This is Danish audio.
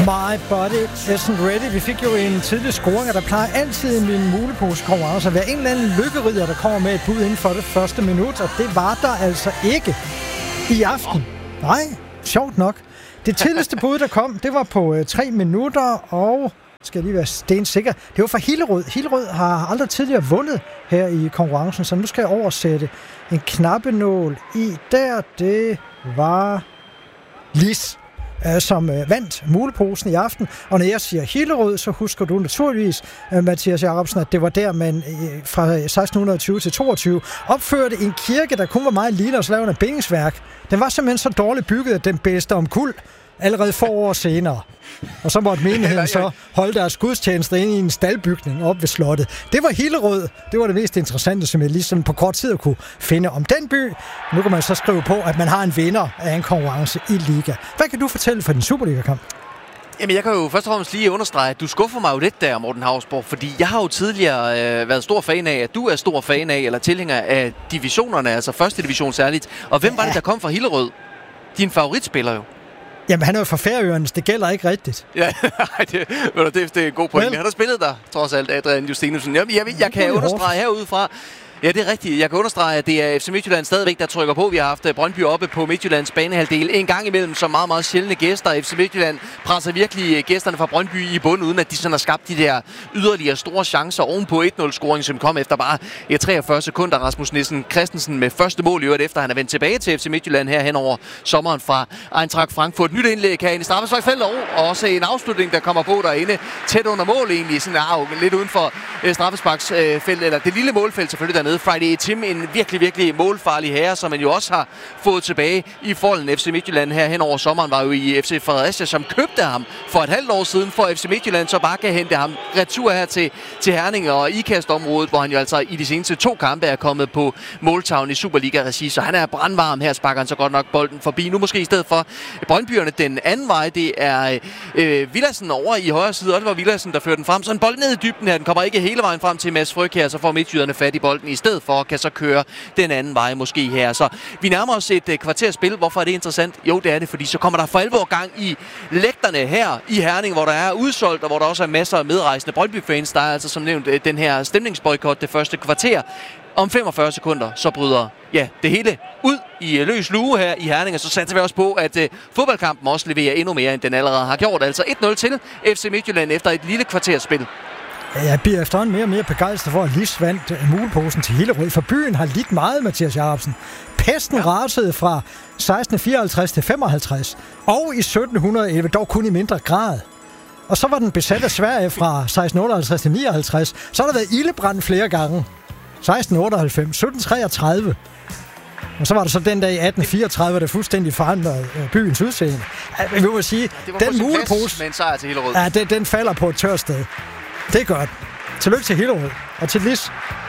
My body isn't ready. Vi fik jo en tidlig scoring, og der plejer altid i min mulepose-konkurrence at være en eller anden lykkerider, der kommer med et bud inden for det første minut, og det var der altså ikke i aften. Nej, sjovt nok. Det tidligste bud, der kom, det var på 3 minutter, og skal lige være stensikker. Det var fra Hillerød. Hillerød har aldrig tidligere vundet her i konkurrencen, så nu skal jeg oversætte en knappenål i der. Det var Lis, som vandt muleposen i aften. Og når jeg siger Hillerød, så husker du naturligvis, Mathias Jacobsen, at det var der, man fra 1620 til 22 opførte en kirke, der kun var meget lille og så lavede en bindingsværk. Den var simpelthen så dårligt bygget, at den blæste omkuld allerede få år senere. Og så måtte menigheden så holde deres gudstjenester inde i en staldbygning op ved slottet. Det var Hillerød. Det var det mest interessante, som jeg lige sådan på kort tid kunne finde om den by. Nu kan man så skrive på, at man har en vinder af en konkurrence i Liga. Hvad kan du fortælle for den Superliga-kamp? Jamen, jeg kan jo først og fremmest lige understrege, at du skuffer mig jo lidt der, Morten Hausborg, fordi jeg har jo tidligere været stor fan af, at du er stor fan af, eller tilhænger af divisionerne, altså første division særligt. Og hvem var det, der kom fra Hillerød? Din favoritspiller jo. Jamen, han er jo fra Færøerne, det gælder ikke rigtigt. Ja, det er en god point. Han har spillet der, trods alt, Adrian Justinussen. Jeg kan understrege herudefra. Ja, det er rigtigt. Jeg kan understrege, at det er FC Midtjylland stadigvæk, der trykker på. Vi har haft Brøndby oppe på Midtjyllands banehalvdel en gang imellem som meget, meget sjældne gæster. FC Midtjylland presser virkelig gæsterne fra Brøndby i bund, uden at de sådan har skabt de der yderligere store chancer ovenpå 1-0-scoring, som kom efter bare 43 sekunder. Rasmus Nielsen Christensen med første mål i øvrigt, efter han er vendt tilbage til FC Midtjylland her hen over sommeren fra Eintracht Frankfurt. Nyt indlæg her i straffesparksfeltet, og også en afslutning, der kommer på derinde tæt under mål egentlig. Sådan lidt uden for straffesparksfeltet, eller det lille målfelt selvfølgelig dernede. Friday Tim, en virkelig, virkelig målfarlig herre, som man jo også har fået tilbage i Folden. FC Midtjylland her hen over sommeren var jo i FC Fredericia, som købte ham for et halvt år siden, for FC Midtjylland så bare kan hente ham retur her til Herning og ikastområdet, hvor han jo altså i de seneste 2 kampe er kommet på måltavlen i Superliga-regi, så han er brandvarm. Her sparker han så godt nok bolden forbi. Nu måske i stedet for Brøndbyerne den anden vej, det er Villadsen over i højre side, og det var Villadsen, der førte den frem. Så en bold ned i dybden her, den kommer ikke hele vejen frem til Mads Fryg her, så får Midtjyderne fat i bolden i stedet for, kan så køre den anden vej måske her. Så vi nærmer os et kvarters spil. Hvorfor er det interessant? Jo, det er det, fordi så kommer der for alvor gang i lægterne her i Herning, hvor der er udsolgt, og hvor der også er masser af medrejsende Brøndby-fans. Der er altså som nævnt den her stemningsboykot det første kvarter. Om 45 sekunder, så bryder det hele ud i løs luge her i Herning, og så satser vi også på, at fodboldkampen også leverer endnu mere, end den allerede har gjort. Altså 1-0 til FC Midtjylland efter et lille kvarters spil. Jeg bliver efterhånden mere og mere begejstret for, at Lis vandt muleposen til Hillerød, for byen har lidt meget, Mathias Jacobsen. Pesten rasede fra 1654 til 55, og i 1711 dog kun i mindre grad. Og så var den besat af Sverige fra 1658 til 59. Så har der været ildebrand flere gange. 1698, 1733. Og så var der så den dag i 1834, der fuldstændig forandrede byens udseende. Vi må sige, den mulepose, med en sejr til Hillerød. Den falder på et tørt sted. Det gør den. Tillykke til Hillerød og til Lis.